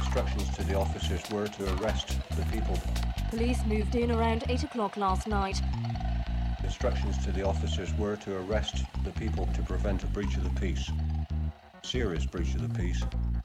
Instructions to the officers were to arrest the people. Police moved in around 8 o'clock last night. Instructions to the officers were to arrest the people to prevent a breach of the peace. Serious breach of the peace.